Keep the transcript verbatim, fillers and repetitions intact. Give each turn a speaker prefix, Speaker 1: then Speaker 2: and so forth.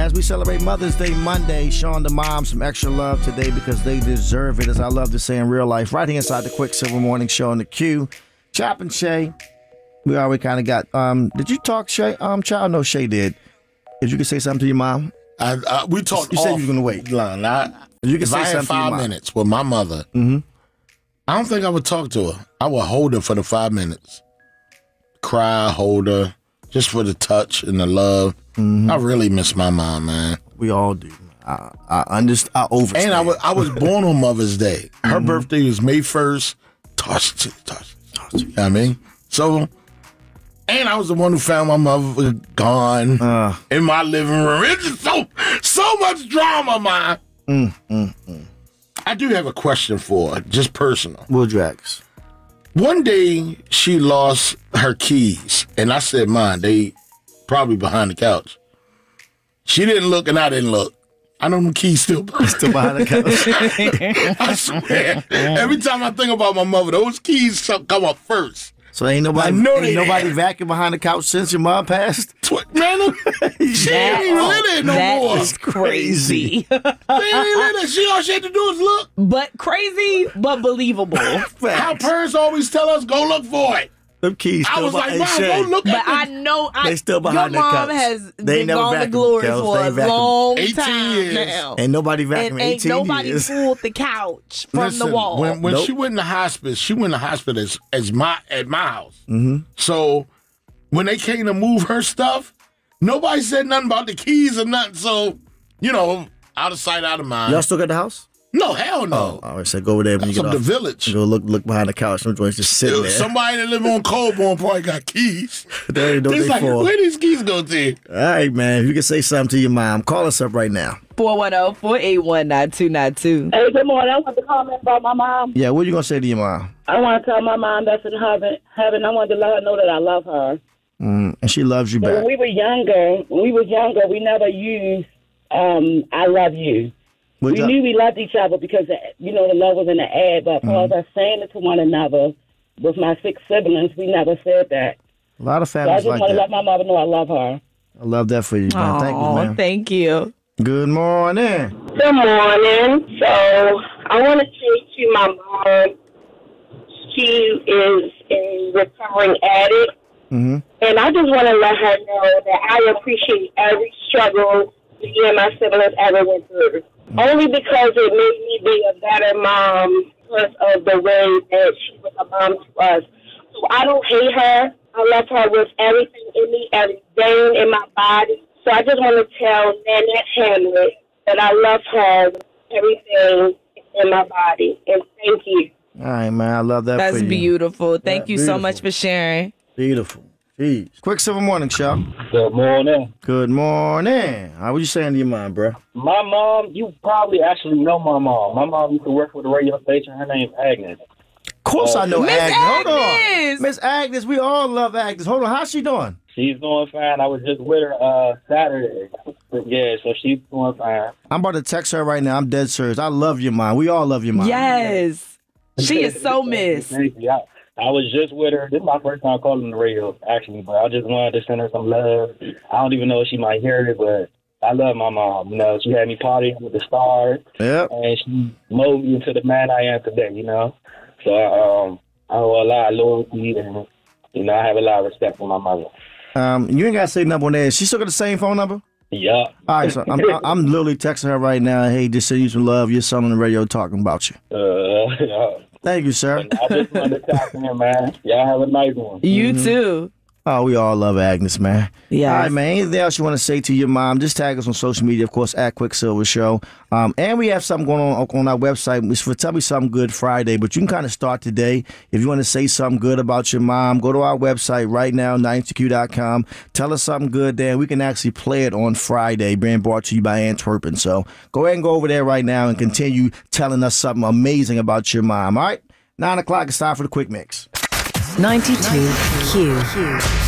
Speaker 1: As we celebrate Mother's Day Monday, showing the moms some extra love today because they deserve it, as I love to say in real life. Right here inside the Quicksilver Morning Show on the Q. Chop and Shay. We already kind of got, um, did you talk, Shay? Um, child, no, Shay did. If you could say something to your mom.
Speaker 2: I, I, we talked
Speaker 1: You
Speaker 2: off
Speaker 1: said you were going to wait.
Speaker 2: line. I,
Speaker 1: If you could
Speaker 2: if
Speaker 1: say
Speaker 2: I had
Speaker 1: something to your
Speaker 2: five
Speaker 1: mom.
Speaker 2: minutes with my mother,
Speaker 1: Mm-hmm.
Speaker 2: I don't think I would talk to her. I would hold her for the five minutes. Cry, hold her, just for the touch and the love.
Speaker 1: Mm-hmm.
Speaker 2: I really miss my mom, man.
Speaker 1: We all do. I, I understand. I overstand.
Speaker 2: And I was, I was born on Mother's Day. Her
Speaker 1: Mm-hmm.
Speaker 2: birthday was May first. Touch, touch, touch. You know what I mean? So, and I was the one who found my mother gone
Speaker 1: Uh.
Speaker 2: in my living room. It's just so, so much drama, man.
Speaker 1: Mm, mm, mm.
Speaker 2: I do have a question for her, just personal.
Speaker 1: Will Drax.
Speaker 2: One day, she lost her keys, and I said mine. They probably behind the couch. She didn't look, and I didn't look. I know the keys still
Speaker 1: Still behind the couch.
Speaker 2: I swear. Every time I think about my mother, those keys come up first.
Speaker 1: So ain't nobody,
Speaker 2: I know
Speaker 1: ain't
Speaker 2: they
Speaker 1: nobody
Speaker 2: have.
Speaker 1: vacuumed behind the couch since your mom passed?
Speaker 2: Tw- Man, she ain't even lit it no
Speaker 3: that
Speaker 2: more.
Speaker 3: is crazy.
Speaker 2: She ain't lit it. She all she had to do is look.
Speaker 3: But crazy, but believable.
Speaker 2: How
Speaker 1: Facts.
Speaker 2: parents always tell us, go look for it.
Speaker 1: Them keys
Speaker 2: I
Speaker 1: still
Speaker 2: was like,
Speaker 1: behind
Speaker 2: Mom,
Speaker 1: Shay.
Speaker 2: go look
Speaker 3: But
Speaker 2: at
Speaker 3: I
Speaker 2: the
Speaker 3: know I,
Speaker 1: They still behind
Speaker 3: your
Speaker 1: the
Speaker 3: mom
Speaker 1: couch.
Speaker 3: has
Speaker 1: They
Speaker 3: been
Speaker 1: never
Speaker 3: gone to
Speaker 1: vacuumed,
Speaker 3: glory
Speaker 1: Kels.
Speaker 3: for
Speaker 1: They
Speaker 3: a
Speaker 1: ain't vacuumed.
Speaker 3: long
Speaker 2: eighteen
Speaker 3: time
Speaker 2: years.
Speaker 3: now.
Speaker 1: Ain't nobody vacuumed
Speaker 3: and ain't
Speaker 1: eighteen
Speaker 3: nobody
Speaker 1: years.
Speaker 3: pulled the couch from
Speaker 2: Listen,
Speaker 3: the wall.
Speaker 2: When, when
Speaker 1: Nope.
Speaker 2: she went in the hospice, she went in the hospice as, as my at my house.
Speaker 1: Mm-hmm.
Speaker 2: So when they came to move her stuff, nobody said nothing about the keys or nothing. So, you know, out of sight, out of mind.
Speaker 1: Y'all still got the house?
Speaker 2: No, hell no.
Speaker 1: Oh, I always said go over there when
Speaker 2: That's
Speaker 1: you get
Speaker 2: up the
Speaker 1: off.
Speaker 2: village.
Speaker 1: Go look look behind the couch. Some joints just sitting there.
Speaker 2: Somebody that live on Colborne probably got keys.
Speaker 1: They ain't know
Speaker 2: It's
Speaker 1: they
Speaker 2: like,
Speaker 1: for.
Speaker 2: where these keys go to?
Speaker 1: All right, man. If you can say something to your mom, call us up right now.
Speaker 3: four one zero, four eight one, nine two nine two.
Speaker 4: Hey, good morning. I want to comment about my mom.
Speaker 1: Yeah, what you gonna say to your mom?
Speaker 4: I want to tell my mom that's in heaven. Heaven. I want to let her know that I love her.
Speaker 1: Mm, and she loves you
Speaker 4: But
Speaker 1: back.
Speaker 4: when we were younger, when we was younger, we never used um, "I love you."
Speaker 1: What
Speaker 4: we
Speaker 1: y'all-
Speaker 4: knew we loved each other because you know the love was in the air. But
Speaker 1: Mm-hmm.
Speaker 4: as us saying it to one another, with my six siblings, we never said that.
Speaker 1: A lot of
Speaker 4: So I
Speaker 1: families
Speaker 4: just
Speaker 1: like
Speaker 4: want to
Speaker 1: that.
Speaker 4: let my mother know I love her.
Speaker 1: I love that for you, man. Thank you,
Speaker 3: Aw,
Speaker 1: man.
Speaker 3: thank you.
Speaker 1: Good morning.
Speaker 5: Good morning. So I want to say to my mom, she is a recovering addict,
Speaker 1: Mm-hmm.
Speaker 5: and I just want to let her know that I appreciate every struggle me and my siblings ever went through. Only because it made me be a better mom because of the way that she was a mom to us. So I don't hate her. I love her with everything in me, every vein in my body. So I just want to tell Nanette Hamlet that I love her with everything in my body. And thank you.
Speaker 1: All right, man. I love that
Speaker 3: That's
Speaker 1: for you.
Speaker 3: beautiful. Thank
Speaker 1: Yeah,
Speaker 3: you so
Speaker 1: beautiful.
Speaker 3: much for sharing.
Speaker 1: Beautiful. Jeez. Quicksilver Morning Show.
Speaker 6: Good morning.
Speaker 1: Good morning. How was you saying to your mom, bro?
Speaker 6: My mom, you probably actually know my mom. My mom used to work for the radio station. Her name's Agnes.
Speaker 1: Of course
Speaker 6: Uh,
Speaker 1: I know
Speaker 3: Miss
Speaker 1: Agnes. Hold on.
Speaker 3: Agnes!
Speaker 1: Miss Agnes, we all love Agnes. Hold on. How's she doing?
Speaker 6: She's doing fine. I was just with her uh, Saturday. Yeah, so she's doing fine.
Speaker 1: I'm about to text her right now. I'm dead serious. I love your mom. We all love your mom.
Speaker 3: Yes. She is so missed.
Speaker 6: Thank you. I, I was just with her. This is my first time calling the radio, actually, but I just wanted to send her some love. I don't even know if she might hear it, but I love my mom. You know, she had me partying with the stars,
Speaker 1: Yep.
Speaker 6: and she molded me into the man I am today, you know? So um, I owe a lot of loyalty, and, you know, I have a lot of respect for my mother.
Speaker 1: Um, you ain't got to say number on there. She still got the same phone number?
Speaker 6: Yeah.
Speaker 1: All right, so I'm, I'm literally texting her right now. Hey, just send you some love. Your son on the radio talking about you.
Speaker 6: Uh,
Speaker 1: Thank you, sir.
Speaker 6: I just wanted to talk in, man. Y'all have a nice one.
Speaker 3: You too.
Speaker 1: Oh, we all love Agnes, man.
Speaker 3: Yes.
Speaker 1: All right, man. Anything else you want to say to your mom? Just tag us on social media, of course, at Quicksilver Show. Um, and we have something going on on our website. It's for Tell Me Something Good Friday, but you can kind of start today. If you want to say something good about your mom, go to our website right now, ninety two Q dot com. Tell us something good there. We can actually play it on Friday, being brought to you by Antwerpen. So go ahead and go over there right now and continue telling us something amazing about your mom. All right? Nine o'clock, it's time for the Quick Mix.
Speaker 7: ninety-two Q.